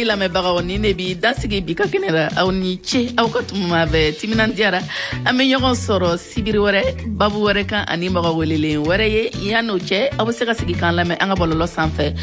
Mali lamɛnbagaw ni ne bi dasigi bi ka kɛnɛra aw ni ce aw ka tuma bɛ timinandiyara an bɛ ɲɔgɔn sɔrɔ sibiri wɛrɛ babu wɛrɛ kan ani mɔgɔ welelen wɛrɛ ye yan'o cɛ aw bɛ se ka sigi k'an lamɛn an ka bɔlɔlɔ sanfɛ